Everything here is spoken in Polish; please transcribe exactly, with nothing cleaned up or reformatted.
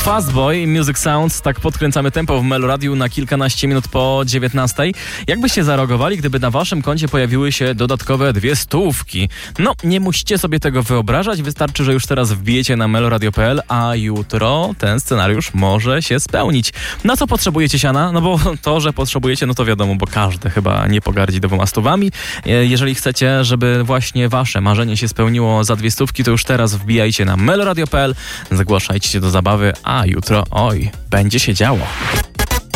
Fastboy, Music Sounds, tak podkręcamy tempo w Meloradiu na kilkanaście minut po dziewiętnastej. Jak byście zareagowali, gdyby na waszym koncie pojawiły się dodatkowe dwie stówki? No, nie musicie sobie tego wyobrażać, wystarczy, że już teraz wbijecie na meloradio kropka p l, a jutro ten scenariusz może się spełnić. Na co potrzebujecie siana? No bo to, że potrzebujecie, no to wiadomo, bo każdy chyba nie pogardzi dwoma stówami. Jeżeli chcecie, żeby właśnie wasze marzenie się spełniło za dwie stówki, to już teraz wbijajcie na meloradio kropka p l, zgłaszajcie się do zabawy, a jutro, oj, będzie się działo.